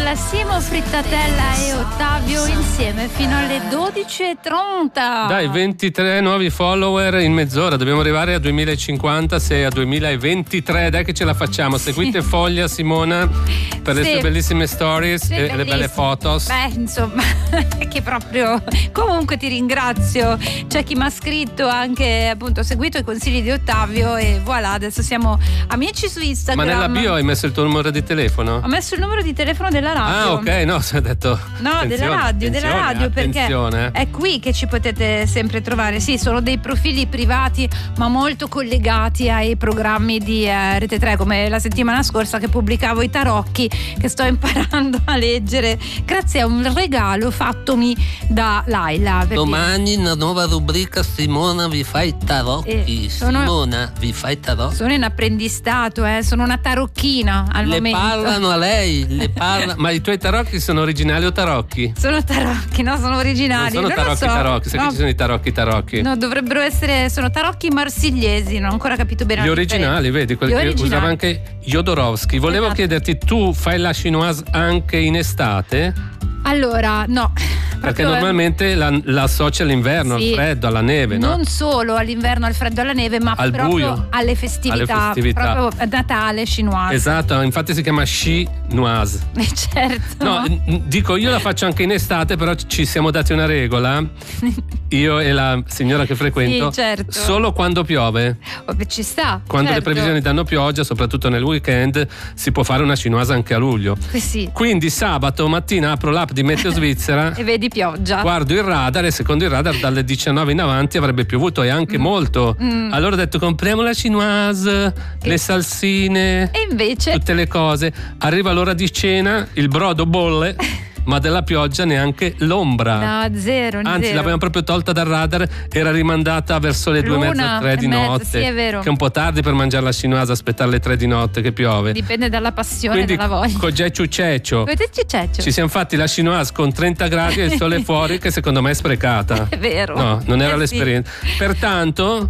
Carla Simo, Frittatella e Ottavio insieme fino alle 12:30. Dai, 23 nuovi follower in mezz'ora, dobbiamo arrivare a 2050, a 2023, dai che ce la facciamo. Seguite Foglia Simona per le sue bellissime stories e le belle fotos. Beh, insomma, che proprio. Comunque ti ringrazio. C'è chi mi ha scritto anche, appunto, ho seguito i consigli di Ottavio e voilà, adesso siamo amici su Instagram. Ma nella bio hai messo il tuo numero di telefono? Ho messo il numero di telefono della radio. Ah, ok, no, ho detto. No, della radio, perché è qui che ci potete sempre trovare. Sì, sono dei profili privati, ma molto collegati ai programmi di Rete 3, come la settimana scorsa che pubblicavo i tarocchi, che sto imparando a leggere grazie a un regalo fattomi da Laila. Domani una nuova rubrica, Simona vi fa i tarocchi. Simona vi fa i tarocchi. Sono in apprendistato, sono una tarocchina al momento. Le parlano a lei, Ma i tuoi tarocchi sono originali o tarocchi? Sono tarocchi, no, sono originali. Non sono tarocchi, sai che ci sono i tarocchi. No, dovrebbero essere, sono tarocchi marsigliesi, non ho ancora capito bene. Gli originali, vedi, quelli che usava anche Jodorowsky. Volevo chiederti, tu fai la chinoise anche in estate? Allora, no. Perché normalmente la associa all'inverno, sì, al freddo, alla neve, no? Non solo all'inverno, al freddo, alla neve, ma al proprio buio, alle festività. Proprio Natale, chinoise. Esatto, infatti si chiama chinoise. Certo. No, dico, io la faccio anche in estate, però ci siamo dati una regola, io e la signora che frequento, sì, certo, solo quando piove. Ci sta. Quando certo, le previsioni danno pioggia, soprattutto nel weekend, si può fare una chinoise anche a luglio. Sì. Quindi sabato mattina apro l'app di Meteo Svizzera e vedi pioggia. Guardo il radar e secondo il radar dalle 19 in avanti avrebbe piovuto e anche molto. Allora ho detto compriamo la chinoise, le salsine, e invece tutte le cose. Arriva l'ora di cena, il brodo bolle. Ma della pioggia neanche l'ombra. No, zero. Anzi, l'abbiamo proprio tolta dal radar, era rimandata verso le 2:30, 3 di notte. Sì, è vero. Che è un po' tardi per mangiare la chinoise, aspettare le 3 di notte che piove. Dipende dalla passione e dalla voglia. Con Ceccio ci siamo fatti la chinoise con 30 gradi e il sole fuori, che secondo me è sprecata. È vero. No, non era l'esperienza. Pertanto,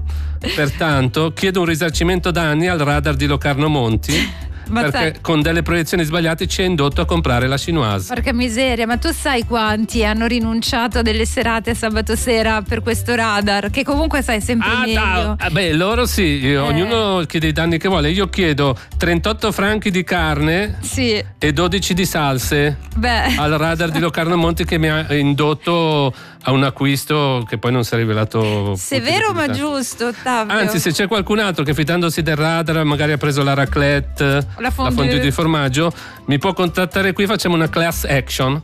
chiedo un risarcimento danni al radar di Locarno Monti. Perché con delle proiezioni sbagliate ci ha indotto a comprare la chinoise. Porca miseria, ma tu sai quanti hanno rinunciato a delle serate sabato sera per questo radar? Che comunque sai sempre meglio. Beh, loro sì, ognuno chiede i danni che vuole. Io chiedo 38 franchi di carne e 12 di salse al radar di Locarno Monti, che mi ha indotto a un acquisto che poi non si è rivelato severo ma giusto, Ottavio. Anzi, se c'è qualcun altro che fidandosi del radar magari ha preso la raclette, la fondue di formaggio, mi può contattare qui, facciamo una class action.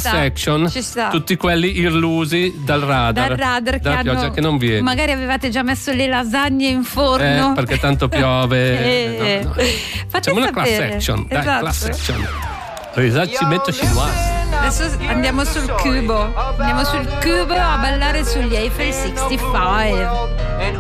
Ci sta. Tutti quelli illusi dal radar che pioggia che non viene. Magari avevate già messo le lasagne in forno perché tanto piove. No. Facciamo una class action. Esatto. Dai, class action. Risarcimento chinoise. Adesso andiamo sul cubo a ballare sugli Eiffel 65.